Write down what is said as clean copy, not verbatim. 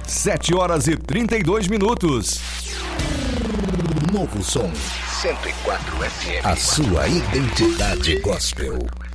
7h32. Novo som 104 FM. A sua identidade gospel.